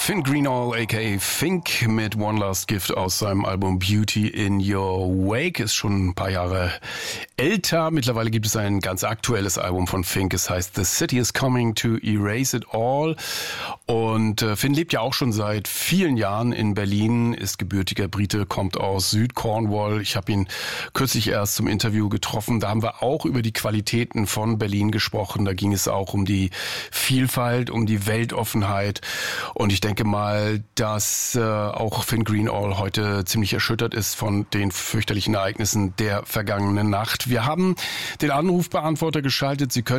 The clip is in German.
Finn Greenall aka Fink mit One Last Gift aus seinem Album Beauty in Your Wake. Ist schon ein paar Jahre älter. Mittlerweile gibt es ein ganz aktuelles Album von Fink. Es heißt The City is Coming to Erase It All. Und Finn lebt ja auch schon seit vielen Jahren in Berlin, ist gebürtiger Brite, kommt aus Süd-Cornwall. Ich habe ihn kürzlich erst zum Interview getroffen. Da haben wir auch über die Qualitäten von Berlin gesprochen. Da ging es auch um die Vielfalt, um die Weltoffenheit. Und ich denke mal, dass auch Finn Greenall heute ziemlich erschüttert ist von den fürchterlichen Ereignissen der vergangenen Nacht. Wir haben den Anrufbeantworter geschaltet. Sie können